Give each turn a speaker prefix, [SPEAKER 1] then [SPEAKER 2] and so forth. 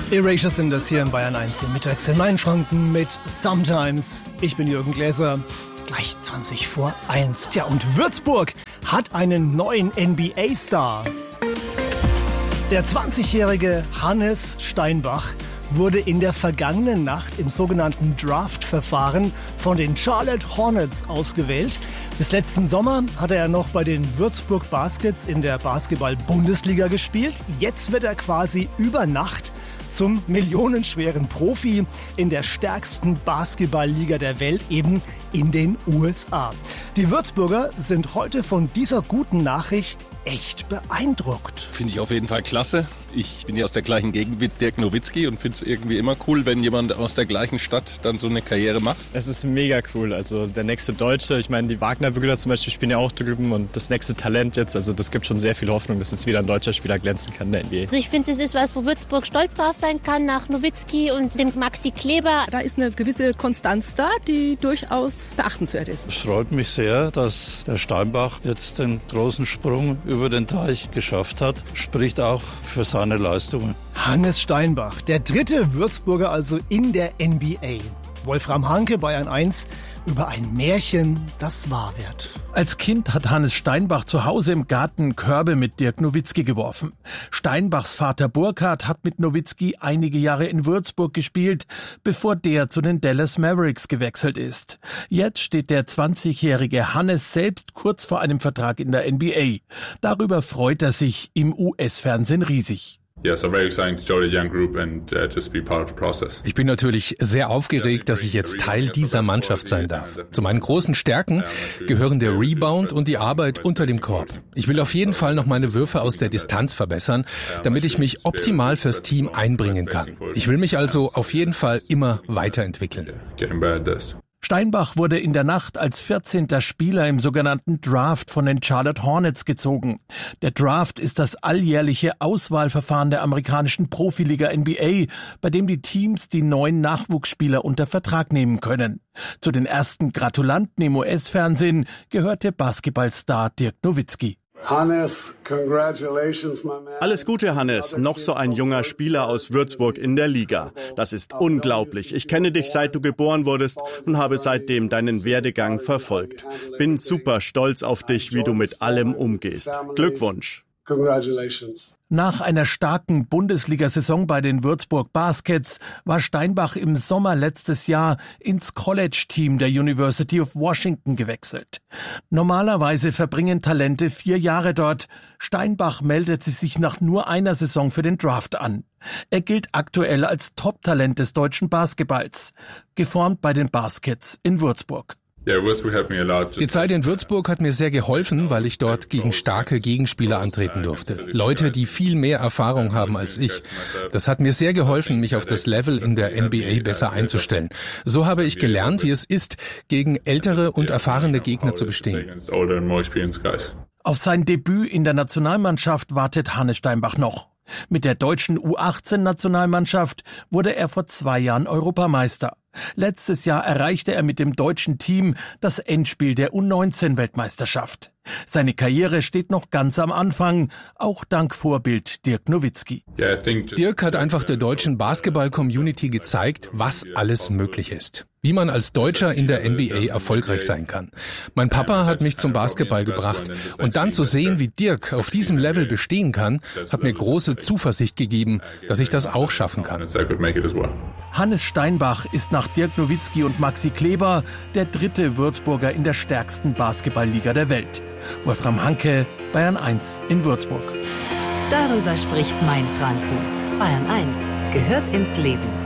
[SPEAKER 1] Erasure sind das hier in Bayern 1 im Mittags in Mainfranken mit Sometimes. Ich bin Jürgen Gläser, gleich 1:20. Tja, und Würzburg hat einen neuen NBA-Star. Der 20-jährige Hannes Steinbach wurde in der vergangenen Nacht im sogenannten Draft-Verfahren von den Charlotte Hornets ausgewählt. Bis letzten Sommer hatte er noch bei den Würzburg Baskets in der Basketball-Bundesliga gespielt. Jetzt wird er quasi über Nacht zum millionenschweren Profi in der stärksten Basketballliga der Welt, eben in den USA. Die Würzburger sind heute von dieser guten Nachricht echt beeindruckt.
[SPEAKER 2] Finde ich auf jeden Fall klasse. Ich bin ja aus der gleichen Gegend wie Dirk Nowitzki und finde es irgendwie immer cool, wenn jemand aus der gleichen Stadt dann so eine Karriere macht.
[SPEAKER 3] Es ist mega cool. Also der nächste Deutsche, ich meine, die Wagner-Brüder zum Beispiel spielen ja auch drüben und das nächste Talent jetzt, also das gibt schon sehr viel Hoffnung, dass jetzt wieder ein deutscher Spieler glänzen kann in der NBA.
[SPEAKER 4] Also ich finde, das ist was, wo Würzburg stolz drauf sein kann, nach Nowitzki und dem Maxi Kleber.
[SPEAKER 5] Da ist eine gewisse Konstanz da, die durchaus beachtenswert ist.
[SPEAKER 6] Es freut mich sehr, dass der Steinbach jetzt den großen Sprung über den Teich geschafft hat. Spricht auch für seine Leistungen.
[SPEAKER 1] Hannes Steinbach, der dritte Würzburger also in der NBA. Wolfram Hanke, Bayern 1, über ein Märchen, das wahr wird.
[SPEAKER 7] Als Kind hat Hannes Steinbach zu Hause im Garten Körbe mit Dirk Nowitzki geworfen. Steinbachs Vater Burkhard hat mit Nowitzki einige Jahre in Würzburg gespielt, bevor der zu den Dallas Mavericks gewechselt ist. Jetzt steht der 20-jährige Hannes selbst kurz vor einem Vertrag in der NBA. Darüber freut er sich im US-Fernsehen riesig.
[SPEAKER 8] Ich bin natürlich sehr aufgeregt, dass ich jetzt Teil dieser Mannschaft sein darf. Zu meinen großen Stärken gehören der Rebound und die Arbeit unter dem Korb. Ich will auf jeden Fall noch meine Würfe aus der Distanz verbessern, damit ich mich optimal fürs Team einbringen kann. Ich will mich also auf jeden Fall immer weiterentwickeln.
[SPEAKER 7] Steinbach wurde in der Nacht als 14. Spieler im sogenannten Draft von den Charlotte Hornets gezogen. Der Draft ist das alljährliche Auswahlverfahren der amerikanischen Profiliga NBA, bei dem die Teams die neuen Nachwuchsspieler unter Vertrag nehmen können. Zu den ersten Gratulanten im US-Fernsehen gehörte Basketballstar Dirk Nowitzki.
[SPEAKER 9] Hannes, congratulations, my man.
[SPEAKER 10] Alles Gute, Hannes. Noch so ein junger Spieler aus Würzburg in der Liga. Das ist unglaublich. Ich kenne dich, seit du geboren wurdest und habe seitdem deinen Werdegang verfolgt. Bin super stolz auf dich, wie du mit allem umgehst. Glückwunsch.
[SPEAKER 9] Congratulations.
[SPEAKER 7] Nach einer starken Bundesliga-Saison bei den Würzburg Baskets war Steinbach im Sommer letztes Jahr ins College-Team der University of Washington gewechselt. Normalerweise verbringen Talente 4 Jahre dort. Steinbach meldete sich nach nur einer Saison für den Draft an. Er gilt aktuell als Top-Talent des deutschen Basketballs, geformt bei den Baskets in Würzburg.
[SPEAKER 8] Die Zeit in Würzburg hat mir sehr geholfen, weil ich dort gegen starke Gegenspieler antreten durfte. Leute, die viel mehr Erfahrung haben als ich. Das hat mir sehr geholfen, mich auf das Level in der NBA besser einzustellen. So habe ich gelernt, wie es ist, gegen ältere und erfahrene Gegner zu bestehen.
[SPEAKER 7] Auf sein Debüt in der Nationalmannschaft wartet Hannes Steinbach noch. Mit der deutschen U18-Nationalmannschaft wurde er vor 2 Jahren Europameister. Letztes Jahr erreichte er mit dem deutschen Team das Endspiel der U19-Weltmeisterschaft. Seine Karriere steht noch ganz am Anfang, auch dank Vorbild Dirk Nowitzki.
[SPEAKER 8] Dirk hat einfach der deutschen Basketball-Community gezeigt, was alles möglich ist. Wie man als Deutscher in der NBA erfolgreich sein kann. Mein Papa hat mich zum Basketball gebracht und dann zu sehen, wie Dirk auf diesem Level bestehen kann, hat mir große Zuversicht gegeben, dass ich das auch schaffen kann.
[SPEAKER 7] Hannes Steinbach ist nach Dirk Nowitzki und Maxi Kleber der dritte Würzburger in der stärksten Basketballliga der Welt. Wolfram Hanke, Bayern 1 in Würzburg.
[SPEAKER 11] Darüber spricht Mainfranken. Bayern 1 gehört ins Leben.